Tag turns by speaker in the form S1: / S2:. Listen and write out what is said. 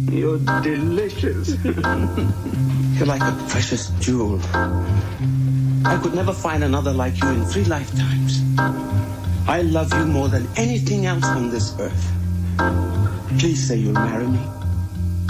S1: You're delicious.
S2: You're like a precious jewel. I could never find another like you in 3 lifetimes. I love you more than anything else on this earth. Please say you'll marry me.